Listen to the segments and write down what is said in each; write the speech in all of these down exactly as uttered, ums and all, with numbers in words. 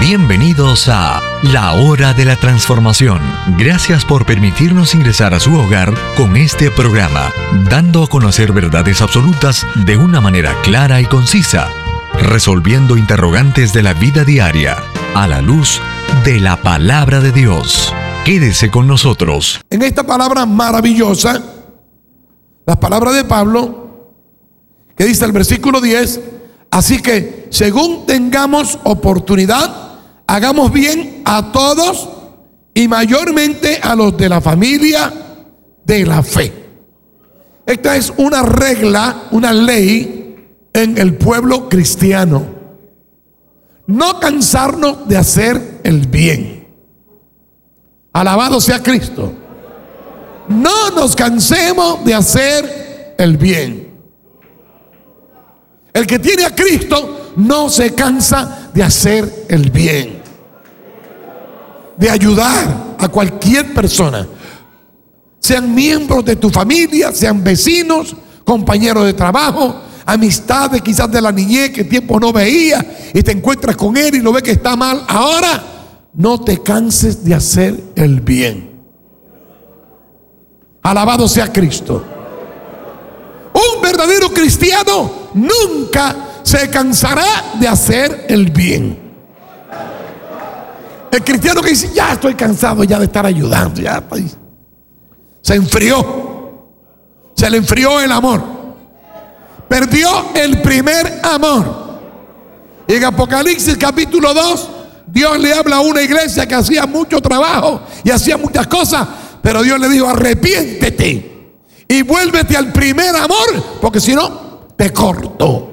Bienvenidos a La Hora de la Transformación. Gracias por permitirnos ingresar a su hogar con este programa, dando a conocer verdades absolutas de una manera clara y concisa, resolviendo interrogantes de la vida diaria a la luz de la Palabra de Dios. Quédese con nosotros. En esta palabra maravillosa, las palabras de Pablo, que dice el versículo diez, así que según tengamos oportunidad, hagamos bien a todos y mayormente a los de la familia de la fe. Esta es una regla, una ley en el pueblo cristiano. No cansarnos de hacer el bien. Alabado sea Cristo. No nos cansemos de hacer el bien. El que tiene a Cristo no se cansa de hacer el bien, de ayudar a cualquier persona, sean miembros de tu familia, sean vecinos, compañeros de trabajo, amistades quizás de la niñez que tiempo no veía y te encuentras con él y lo ves que está mal. Ahora no te canses de hacer el bien. Alabado sea Cristo. Un verdadero cristiano nunca se cansará de hacer el bien. El cristiano que dice, ya estoy cansado ya de estar ayudando, ya se enfrió, se le enfrió el amor, perdió el primer amor. Y en Apocalipsis capítulo dos, Dios le habla a una iglesia que hacía mucho trabajo y hacía muchas cosas, pero Dios le dijo, arrepiéntete y vuélvete al primer amor, porque si no, te corto.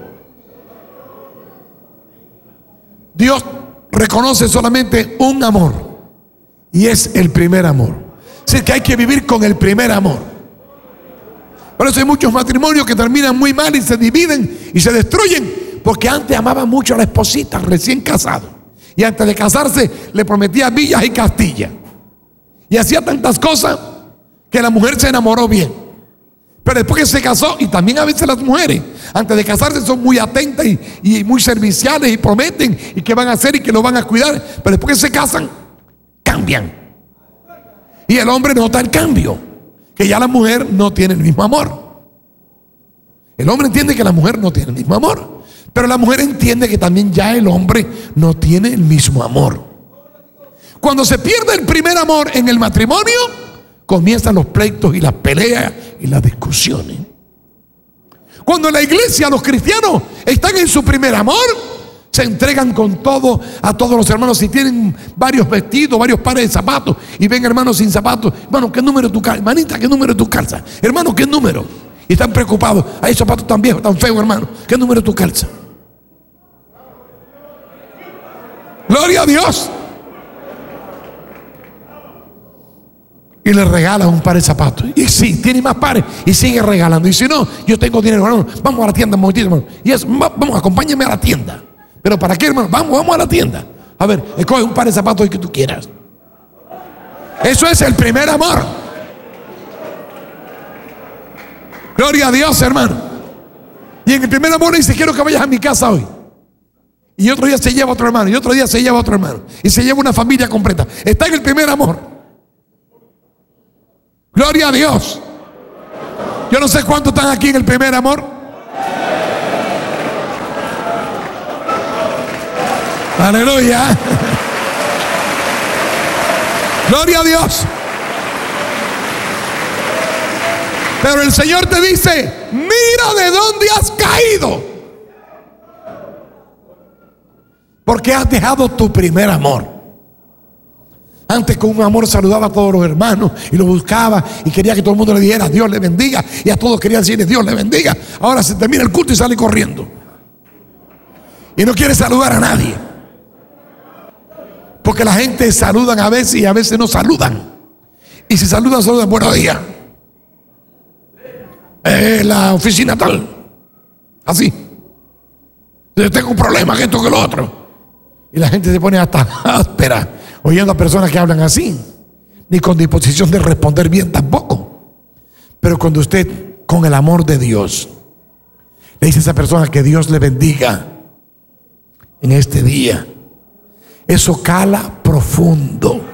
Dios reconoce solamente un amor, y es el primer amor. Es decir, que hay que vivir con el primer amor. Por eso hay muchos matrimonios que terminan muy mal y se dividen y se destruyen, porque antes amaban mucho a la esposita recién casado, y antes de casarse le prometía villas y castillas, y hacía tantas cosas que la mujer se enamoró bien. Pero después que se casó, y también a veces las mujeres antes de casarse son muy atentas y, y muy serviciales y prometen y que van a hacer y que lo van a cuidar, pero después que se casan, cambian. Y el hombre nota el cambio, que ya la mujer no tiene el mismo amor. El hombre entiende que la mujer no tiene el mismo amor, pero la mujer entiende que también ya el hombre no tiene el mismo amor. Cuando se pierde el primer amor en el matrimonio, comienzan los pleitos y las peleas y las discusiones. Cuando en la iglesia los cristianos están en su primer amor, se entregan con todo a todos los hermanos. Si tienen varios vestidos, varios pares de zapatos, y ven hermanos sin zapatos, hermano, ¿qué número tú calzas? Hermanita, ¿qué número tú calzas? Hermano, ¿qué número? Y están preocupados. Hay zapatos tan viejos, tan feos, hermano. ¿Qué número tú calzas? Gloria a Dios. Y le regala un par de zapatos. Y sí, tiene más pares y sigue regalando. Y si no, yo tengo dinero, hermano, vamos a la tienda un momentito, hermano. Y es, vamos, acompáñame a la tienda. ¿Pero para qué, hermano? Vamos, vamos a la tienda. A ver, escoge un par de zapatos que tú quieras. Eso es el primer amor. Gloria a Dios, hermano. Y en el primer amor dice, quiero que vayas a mi casa hoy. Y otro día se lleva otro hermano. Y otro día se lleva otro hermano. Y se lleva una familia completa. Está en el primer amor. Gloria a Dios. Yo no sé cuántos están aquí en el primer amor. Aleluya. Gloria a Dios. Pero el Señor te dice, mira de dónde has caído, porque has dejado tu primer amor. Antes con un amor saludaba a todos los hermanos y lo buscaba y quería que todo el mundo le dijera Dios le bendiga, y a todos quería decirle Dios le bendiga. Ahora se termina el culto y sale corriendo y no quiere saludar a nadie, porque la gente saludan a veces y a veces no saludan, y si saludan, saludan buenos días, eh, la oficina tal, así, yo tengo un problema, que esto que lo otro, y la gente se pone hasta áspera oyendo a personas que hablan así, ni con disposición de responder bien tampoco. Pero cuando usted, con el amor de Dios, le dice a esa persona que Dios le bendiga en este día, Eso cala profundo.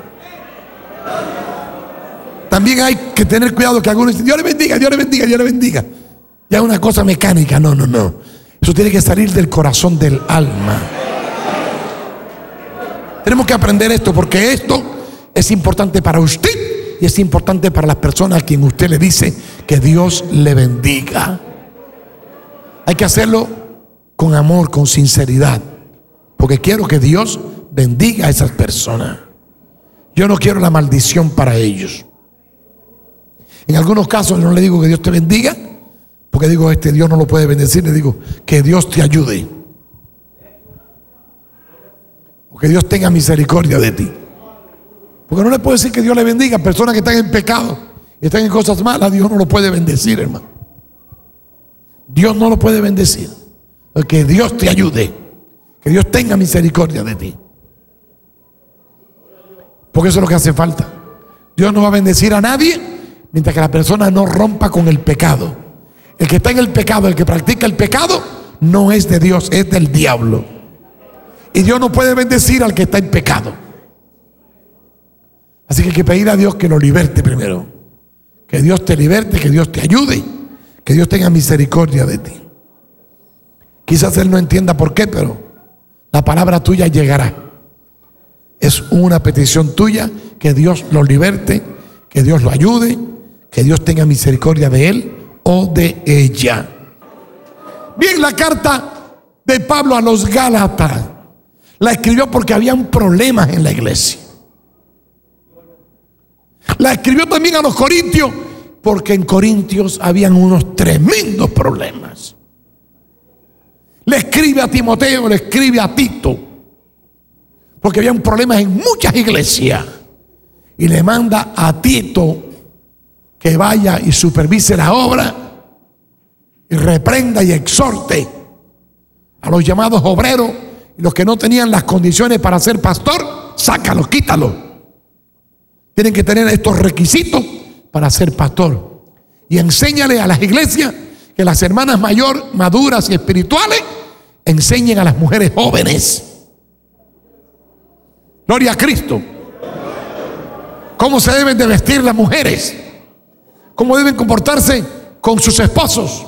También hay que tener cuidado que algunos dicen, Dios le bendiga, Dios le bendiga, Dios le bendiga. Ya es una cosa mecánica. No, no, no. Eso tiene que salir del corazón del alma. Tenemos que aprender esto, porque esto es importante para usted y es importante para las personas a quien usted le dice que Dios le bendiga. Hay que hacerlo con amor, con sinceridad, porque quiero que Dios bendiga a esas personas. Yo no quiero la maldición para ellos. En algunos casos no le digo que Dios te bendiga, porque digo, este Dios no lo puede bendecir. Le digo que Dios te ayude, o que Dios tenga misericordia de ti. Porque no le puedo decir que Dios le bendiga a personas que están en pecado y están en cosas malas. Dios no lo puede bendecir, hermano. Dios no lo puede bendecir. Que Dios te ayude, que Dios tenga misericordia de ti, porque eso es lo que hace falta. Dios no va a bendecir a nadie mientras que la persona no rompa con el pecado. El que está en el pecado, el que practica el pecado, no es de Dios, es del diablo. Y Dios no puede bendecir al que está en pecado. Así que hay que pedir a Dios que lo liberte primero. Que Dios te liberte, que Dios te ayude, que Dios tenga misericordia de ti. Quizás Él no entienda por qué, pero la palabra tuya llegará. Es una petición tuya, que Dios lo liberte, que Dios lo ayude, que Dios tenga misericordia de él o de ella. Bien, la carta de Pablo a los Gálatas la escribió porque habían problemas en la iglesia. La escribió también a los Corintios porque en Corintios habían unos tremendos problemas. Le escribe a Timoteo, le escribe a Tito, porque habían problemas en muchas iglesias. Y le manda a Tito que vaya y supervise la obra y reprenda y exhorte a los llamados obreros, y los que no tenían las condiciones para ser pastor, sácalo, quítalo. Tienen que tener estos requisitos para ser pastor. Y enséñale a las iglesias que las hermanas mayores, maduras y espirituales enseñen a las mujeres jóvenes. Gloria a Cristo. Cómo se deben de vestir las mujeres, cómo deben comportarse con sus esposos.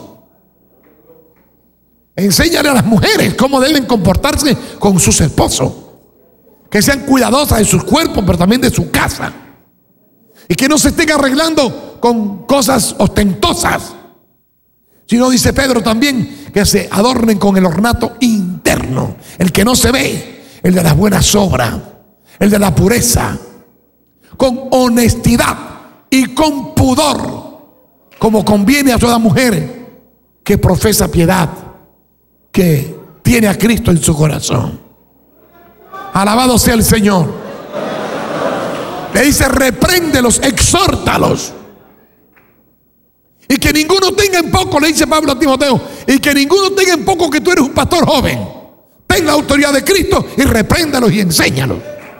Enséñale a las mujeres cómo deben comportarse con sus esposos, que sean cuidadosas de sus cuerpos, pero también de su casa, y que no se estén arreglando con cosas ostentosas, sino, dice Pedro también, que se adornen con el ornato interno, el que no se ve, el de las buenas obras, el de la pureza, con honestidad y con pudor, como conviene a toda mujer que profesa piedad, que tiene a Cristo en su corazón. Alabado sea el Señor. Le dice, repréndelos, exhórtalos, y que ninguno tenga en poco, le dice Pablo a Timoteo, y que ninguno tenga en poco que tú eres un pastor joven. Ten la autoridad de Cristo y repréndalos y enséñalos.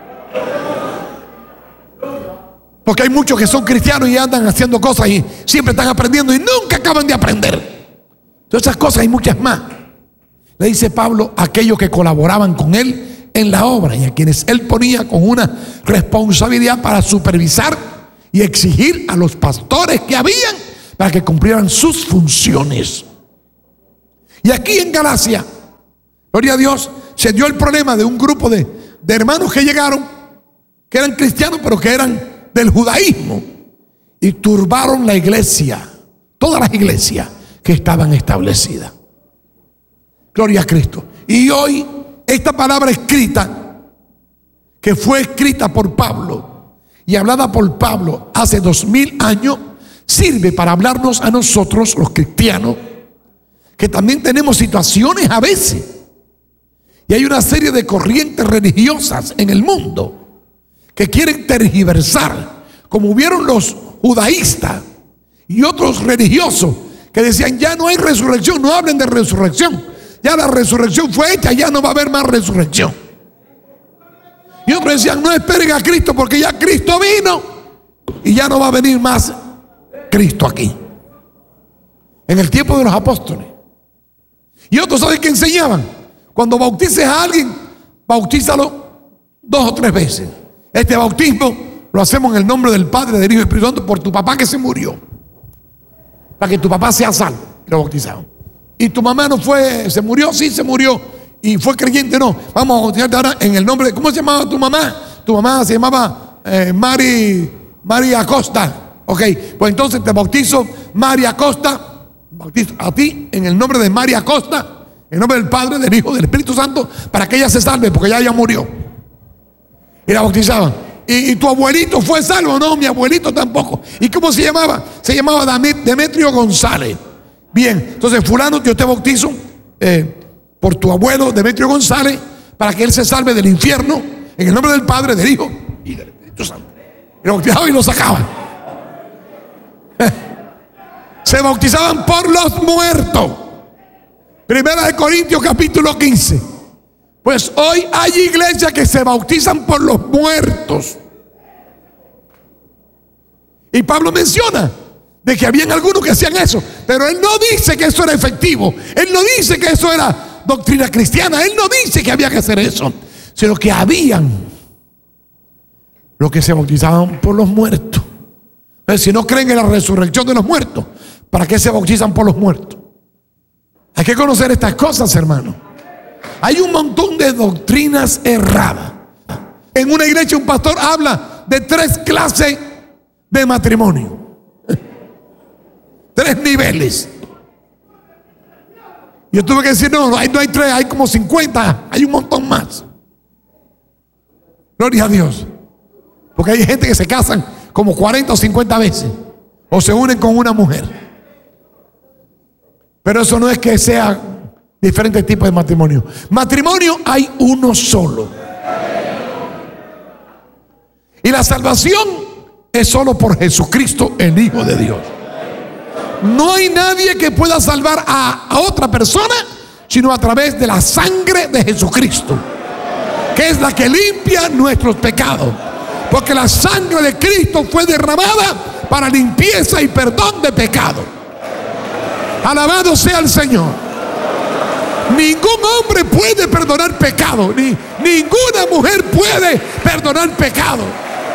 Porque hay muchos que son cristianos y andan haciendo cosas y siempre están aprendiendo y nunca acaban de aprender. Todas esas cosas hay muchas más. Le dice Pablo a aquellos que colaboraban con él en la obra y a quienes él ponía con una responsabilidad para supervisar y exigir a los pastores que habían para que cumplieran sus funciones. Y aquí en Galacia, gloria a Dios, se dio el problema de un grupo de, de hermanos que llegaron, que eran cristianos pero que eran del judaísmo, y turbaron la iglesia, todas las iglesias que estaban establecidas. Gloria a Cristo. Y hoy esta palabra escrita, que fue escrita por Pablo y hablada por Pablo hace dos mil años, sirve para hablarnos a nosotros los cristianos, que también tenemos situaciones a veces, y hay una serie de corrientes religiosas en el mundo que quieren tergiversar, como hubieron los judaístas y otros religiosos que decían, ya no hay resurrección, no hablen de resurrección, ya la resurrección fue hecha, ya no va a haber más resurrección. Y otros decían, no esperen a Cristo porque ya Cristo vino y ya no va a venir más Cristo aquí. En el tiempo de los apóstoles. Y otros, ¿saben qué enseñaban? Cuando bautices a alguien, bautízalo dos o tres veces. Este bautismo lo hacemos en el nombre del Padre, del Hijo y del Espíritu Santo por tu papá que se murió, para que tu papá sea salvo. Lo bautizaron. Y tu mamá no fue, se murió, sí se murió, y fue creyente, no. Vamos a bautizarte ahora en el nombre de, ¿cómo se llamaba tu mamá? Tu mamá se llamaba eh, Mari, Mari Acosta. Ok, pues entonces te bautizo Mari Acosta, bautizo a ti en el nombre de Mari Acosta, en nombre del Padre, del Hijo, del Espíritu Santo, para que ella se salve, porque ella ya murió. Y la bautizaban. ¿Y, y tu abuelito fue salvo? No, mi abuelito tampoco. ¿Y cómo se llamaba? Se llamaba Demetrio González. Bien, entonces fulano, yo te bautizo eh, por tu abuelo Demetrio González, para que él se salve del infierno, en el nombre del Padre, del Hijo y del Espíritu Santo. Y lo bautizaban y lo sacaban. Se bautizaban por los muertos. Primera de Corintios capítulo quince. Pues hoy hay iglesias que se bautizan por los muertos. Y Pablo menciona de que habían algunos que hacían eso, pero él no dice que eso era efectivo. Él no dice que eso era doctrina cristiana. Él no dice que había que hacer eso, sino que habían los que se bautizaban por los muertos. Entonces, si no creen en la resurrección de los muertos, ¿para qué se bautizan por los muertos? Hay que conocer estas cosas, hermano. Hay un montón de doctrinas erradas. En una iglesia un pastor habla de tres clases de matrimonio. Tres niveles. Yo tuve que decir, no, no hay, no hay tres, hay como cincuenta, hay un montón más. Gloria a Dios. Porque hay gente que se casan como cuarenta o cincuenta veces, o se unen con una mujer. Pero eso no es que sea diferentes tipos de matrimonio. Matrimonio hay uno solo. Y la salvación es solo por Jesucristo, el Hijo de Dios. No hay nadie que pueda salvar a, a otra persona, sino a través de la sangre de Jesucristo, que es la que limpia nuestros pecados. Porque la sangre de Cristo fue derramada para limpieza y perdón de pecado. Alabado sea el Señor. Ningún hombre puede perdonar pecado, ni ninguna mujer puede perdonar pecado.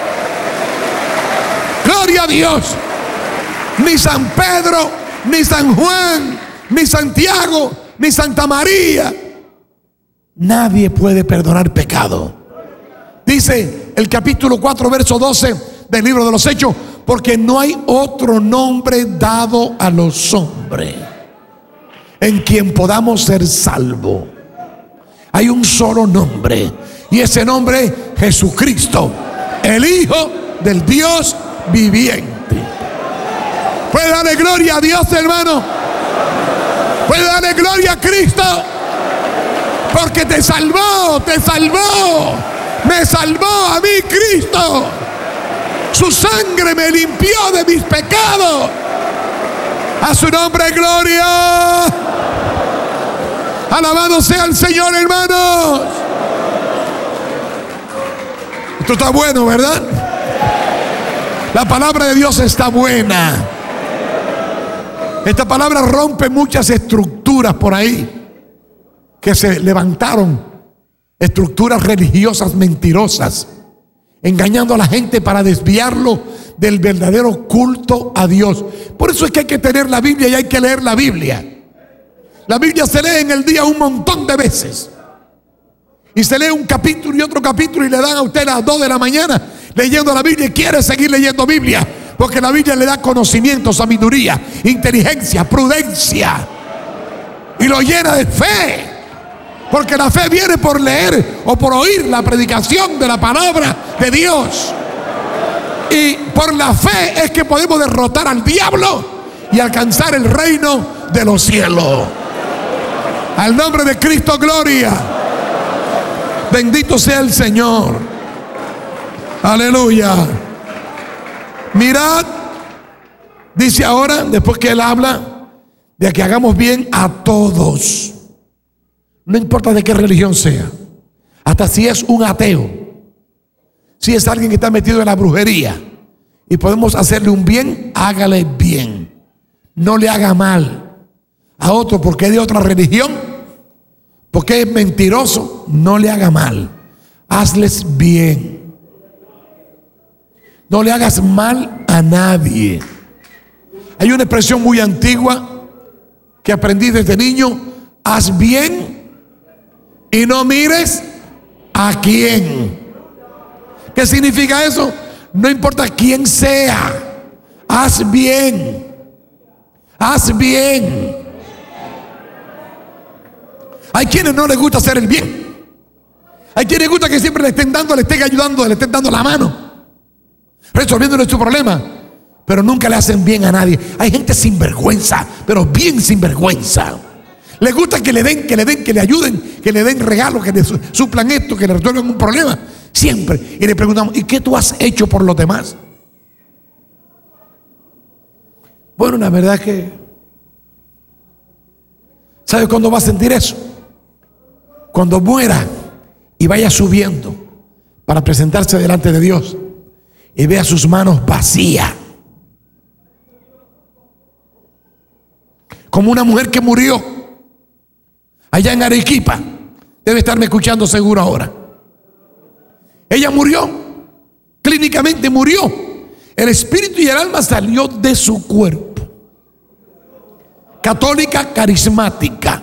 Gloria a Dios. Ni San Pedro, ni San Juan, ni Santiago, ni Santa María. Nadie puede perdonar pecado. Dice el capítulo cuatro, verso doce del libro de los Hechos: porque no hay otro nombre dado a los hombres en quien podamos ser salvos. Hay un solo nombre, y ese nombre es Jesucristo, el Hijo del Dios viviente. Puede darle gloria a Dios, hermano. Puede darle gloria a Cristo, porque te salvó, te salvó, me salvó a mí Cristo. Su sangre me limpió de mis pecados. A su nombre gloria. Alabado sea el Señor, hermanos. Esto está bueno, ¿verdad? La palabra de Dios está buena. Esta palabra rompe muchas estructuras por ahí que se levantaron, estructuras religiosas mentirosas, engañando a la gente para desviarlo del verdadero culto a Dios. Por eso es que hay que tener la Biblia y hay que leer la Biblia. La Biblia se lee en el día un montón de veces, y se lee un capítulo y otro capítulo, y le dan a usted a las dos de la mañana leyendo la Biblia, y quiere seguir leyendo Biblia, porque la Biblia le da conocimiento, sabiduría, inteligencia, prudencia, y lo llena de fe. Porque la fe viene por leer o por oír la predicación de la palabra de Dios. Y por la fe es que podemos derrotar al diablo y alcanzar el reino de los cielos. Al nombre de Cristo, gloria. Bendito sea el Señor. Aleluya. Mirad, dice ahora, después que él habla de que hagamos bien a todos. No importa de qué religión sea, hasta si es un ateo, si es alguien que está metido en la brujería y podemos hacerle un bien, hágale bien. No le haga mal a otro porque es de otra religión, porque es mentiroso. No le haga mal. hazles bien. No le hagas mal a nadie. Hay una expresión muy antigua que aprendí desde niño: haz bien y no mires a quién. ¿Qué significa eso? No importa quién sea, haz bien. Haz bien. Hay quienes no les gusta hacer el bien. Hay quienes les gusta que siempre le estén dando, le estén ayudando, le estén dando la mano, resolviéndole su problema, pero nunca le hacen bien a nadie. Hay gente sin vergüenza, pero bien sin vergüenza. Les gusta que le den, que le den, que le ayuden, que le den regalos, que le suplan esto, que le resuelvan un problema. Siempre. Y le preguntamos: ¿y qué tú has hecho por los demás? Bueno, la verdad es que, ¿sabes cuándo va a sentir eso? Cuando muera y vaya subiendo para presentarse delante de Dios y vea sus manos vacías, como una mujer que murió allá en Arequipa. Debe estarme escuchando seguro ahora. Ella murió, clínicamente murió. El espíritu y el alma salió de su cuerpo. Católica carismática.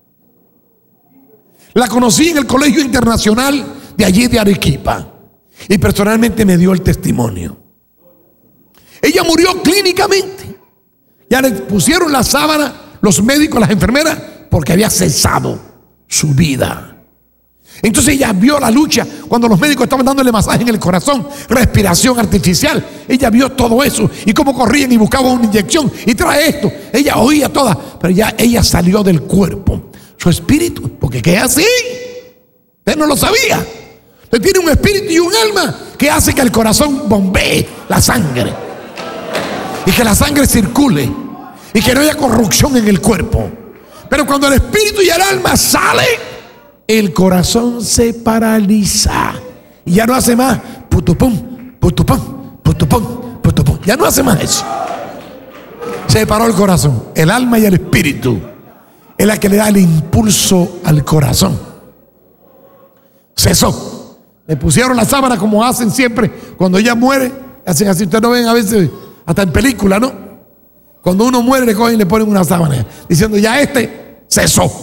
La conocí en el colegio internacional de allí de Arequipa y personalmente me dio el testimonio. Ella murió clínicamente. Ya le pusieron la sábana los médicos, las enfermeras, porque había cesado su vida. Entonces ella vio la lucha cuando los médicos estaban dándole masaje en el corazón, respiración artificial. Ella vio todo eso y cómo corrían y buscaban una inyección y trae esto. Ella oía toda, pero ya ella salió del cuerpo. Su espíritu, porque que es así, usted no lo sabía. Usted tiene un espíritu y un alma que hace que el corazón bombee la sangre y que la sangre circule y que no haya corrupción en el cuerpo. Pero cuando el espíritu y el alma salen, el corazón se paraliza y ya no hace más putupum, putupum, putupum, putupum. Ya no hace más eso. Se paró el corazón. El alma y el espíritu es la que le da el impulso al corazón. Cesó. Le pusieron la sábana como hacen siempre cuando ella muere. Hacen así. Ustedes no ven a veces hasta en película, ¿no? Cuando uno muere le cogen y le ponen una sábana diciendo: ya este cesó.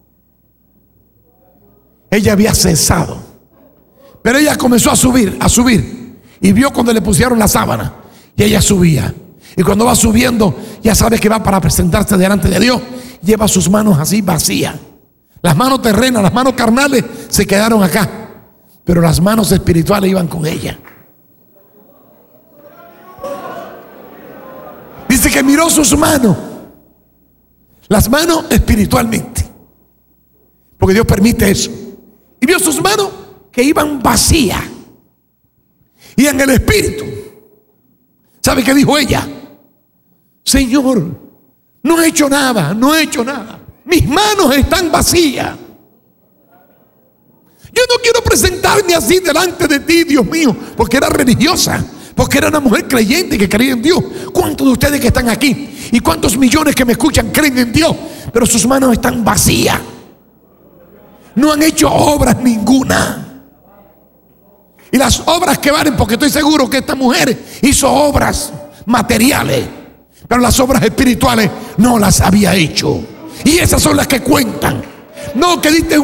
Ella había cesado, pero ella comenzó a subir, a subir, y vio cuando le pusieron la sábana y ella subía. Y cuando va subiendo, ya sabe que va para presentarse delante de Dios. Lleva sus manos así vacías. Las manos terrenas, las manos carnales se quedaron acá, pero las manos espirituales iban con ella. Dice que miró sus manos, las manos espiritualmente, porque Dios permite eso. Y vio sus manos que iban vacías. Y en el espíritu, ¿sabe qué dijo ella? Señor, no he hecho nada, no he hecho nada. Mis manos están vacías. Yo no quiero presentarme así delante de ti, Dios mío, porque era religiosa, porque era una mujer creyente que creía en Dios. ¿Cuántos de ustedes que están aquí y cuántos millones que me escuchan creen en Dios, pero sus manos están vacías? No han hecho obras ninguna. Y las obras que valen, porque estoy seguro que esta mujer hizo obras materiales, pero las obras espirituales no las había hecho. Y esas son las que cuentan. No que diste